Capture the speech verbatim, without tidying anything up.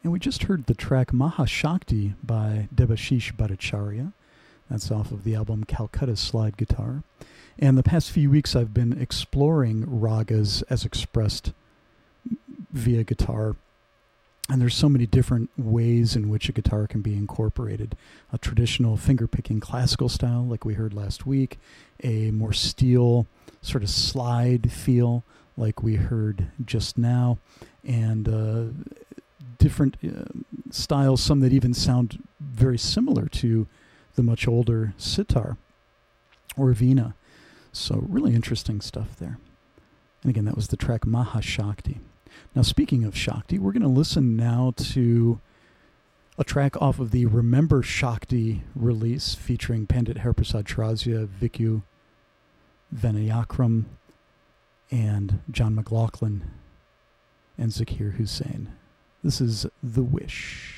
And we just heard the track Mahashakti by Debashish Bhattacharya. That's off of the album Calcutta Slide Guitar. And the past few weeks I've been exploring ragas as expressed via guitar. And there's so many different ways in which a guitar can be incorporated. A traditional finger-picking classical style, like we heard last week. A more steel, sort of slide feel, like we heard just now. And uh, different uh, styles, some that even sound very similar to the much older sitar or veena. So really interesting stuff there. And again, that was the track Mahashakti. Now, speaking of Shakti, we're going to listen now to a track off of the Remember Shakti release featuring Pandit Hariprasad Chaurasia, Vikyu Vinayakram, and John McLaughlin and Zakir Hussain. This is The Wish.